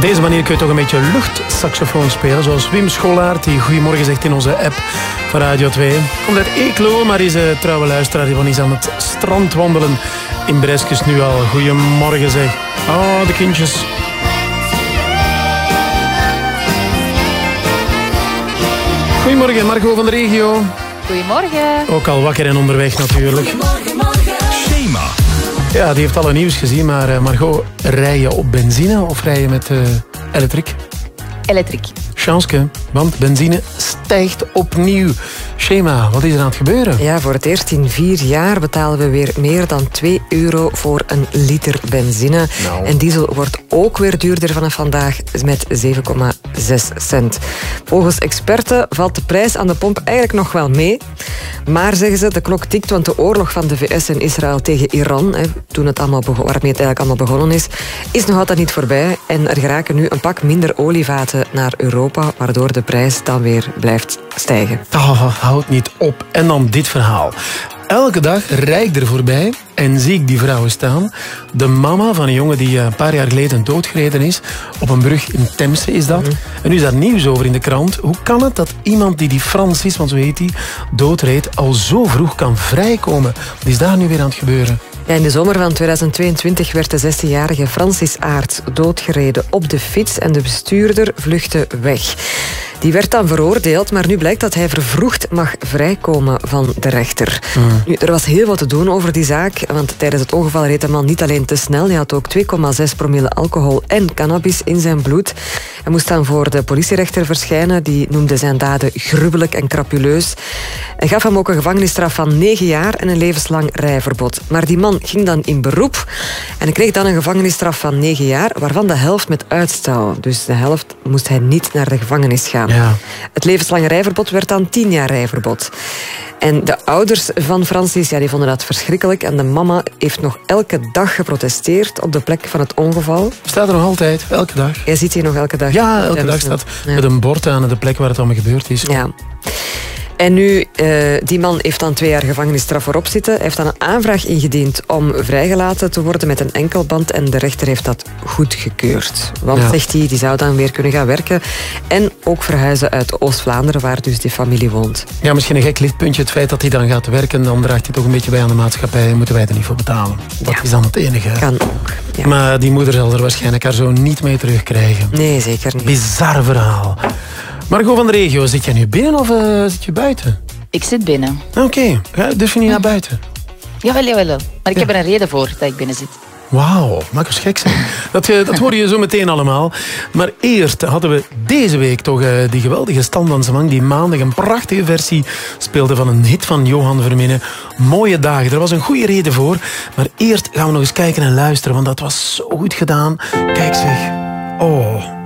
deze manier kun je toch een beetje luchtsaxofoon spelen. Zoals Wim Scholaert, die goedemorgen zegt in onze app van Radio 2. Komt uit Eeklo, maar is een trouwe luisteraar. Die is aan het strand wandelen in Breskes nu al. Goedemorgen zeg. Oh, de kindjes. Goedemorgen, Margot van de regio. Goedemorgen. Ook al wakker en onderweg natuurlijk. Goedemorgen. Shema. Ja, die heeft alle nieuws gezien, maar Margot, rij je op benzine of rij je met elektriek? Elektriek. Chanske, want benzine stijgt opnieuw. Shema, wat is er aan het gebeuren? Ja, voor het eerst in 4 jaar betalen we weer meer dan €2 voor een liter benzine. Nou. En diesel wordt ook weer duurder vanaf vandaag met 7,6 cent. Volgens experten valt de prijs aan de pomp eigenlijk nog wel mee. Maar, zeggen ze, de klok tikt, want de oorlog van de VS en Israël tegen Iran, toen het allemaal waarmee het eigenlijk allemaal begonnen is nog altijd niet voorbij. En er geraken nu een pak minder olievaten naar Europa, waardoor de prijs dan weer blijft stijgen. Houd niet op. En dan dit verhaal. Elke dag rijd ik er voorbij en zie ik die vrouwen staan. De mama van een jongen die een paar jaar geleden doodgereden is. Op een brug in Temse is dat. En nu is daar nieuws over in de krant. Hoe kan het dat iemand die Francis, want zo heet die, doodreed, al zo vroeg kan vrijkomen? Wat is daar nu weer aan het gebeuren? Ja, in de zomer van 2022 werd de 16-jarige Francis Aert doodgereden op de fiets en de bestuurder vluchtte weg. Die werd dan veroordeeld, maar nu blijkt dat hij vervroegd mag vrijkomen van de rechter. Nu, er was heel wat te doen over die zaak, want tijdens het ongeval reed de man niet alleen te snel, hij had ook 2,6 promille alcohol en cannabis in zijn bloed. Hij moest dan voor de politierechter verschijnen, die noemde zijn daden gruwelijk en crapuleus. En gaf hem ook een gevangenisstraf van 9 jaar en een levenslang rijverbod. Maar die man ging dan in beroep en hij kreeg dan een gevangenisstraf van 9 jaar, waarvan de helft met uitstel. Dus de helft moest hij niet naar de gevangenis gaan. Ja. Het levenslange rijverbod werd dan 10 jaar rijverbod. En de ouders van Francis, die vonden dat verschrikkelijk. En de mama heeft nog elke dag geprotesteerd op de plek van het ongeval. Staat er nog altijd, elke dag? Jij ziet hier nog elke dag. Ja, elke dag staat met een bord aan de plek waar het allemaal gebeurd is. Ja. En nu, die man heeft dan 2 jaar gevangenisstraf voorop zitten. Hij heeft dan een aanvraag ingediend om vrijgelaten te worden met een enkelband. En de rechter heeft dat goedgekeurd. Want, zegt hij, die zou dan weer kunnen gaan werken. En ook verhuizen uit Oost-Vlaanderen, waar dus die familie woont. Ja, misschien een gek lichtpuntje. Het feit dat hij dan gaat werken, dan draagt hij toch een beetje bij aan de maatschappij. Moeten wij er niet voor betalen. Dat is dan het enige. Kan ook. Ja. Maar die moeder zal er waarschijnlijk haar zoon niet mee terugkrijgen. Nee, zeker niet. Bizar verhaal. Margot van de regio, zit jij nu binnen of zit je buiten? Ik zit binnen. Oké. Durf je niet naar buiten? Jawel. Maar ik heb er een reden voor dat ik binnen zit. Wauw, mag eens gek zijn. Dat hoor je zo meteen allemaal. Maar eerst hadden we deze week toch die geweldige Stan van Zemang, die maandag een prachtige versie speelde van een hit van Johan Verminne. Mooie dagen. Er was een goede reden voor. Maar eerst gaan we nog eens kijken en luisteren, want dat was zo goed gedaan. Kijk zeg. Oh...